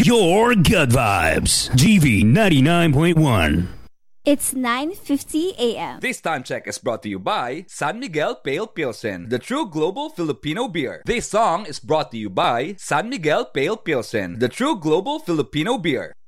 your good vibes. GV 99.1. It's 9:50 a.m. This time check is brought to you by San Miguel Pale Pilsen, the true global Filipino beer. This song is brought to you by San Miguel Pale Pilsen, the true global Filipino beer.